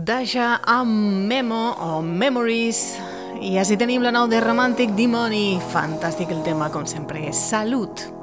Daja amb Memo o Memories. I així tenim la nou de Romantic Demoni. Fantàstic el tema, com sempre. Salut!